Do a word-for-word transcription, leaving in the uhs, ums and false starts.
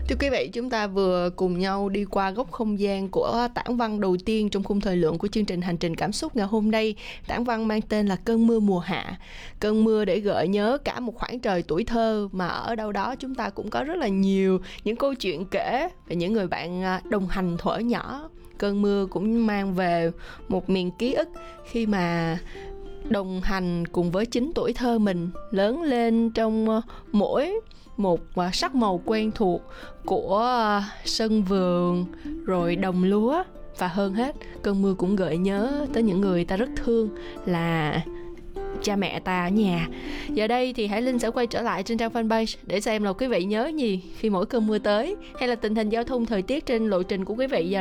Thưa quý vị, chúng ta vừa cùng nhau đi qua góc không gian của tản văn đầu tiên trong khung thời lượng của chương trình Hành trình cảm xúc ngày hôm nay. Tản văn mang tên là Cơn mưa mùa hạ. Cơn mưa để gợi nhớ cả một khoảng trời tuổi thơ mà ở đâu đó chúng ta cũng có rất là nhiều những câu chuyện kể về những người bạn đồng hành thuở nhỏ. Cơn mưa cũng mang về một miền ký ức khi mà đồng hành cùng với chính tuổi thơ mình, lớn lên trong mỗi một sắc màu quen thuộc của sân vườn, rồi đồng lúa. Và hơn hết, cơn mưa cũng gợi nhớ tới những người ta rất thương là cha mẹ ta ở nhà. Giờ đây thì Hải Linh sẽ quay trở lại trên trang fanpage để xem là quý vị nhớ gì khi mỗi cơn mưa tới, hay là tình hình giao thông thời tiết trên lộ trình của quý vị giờ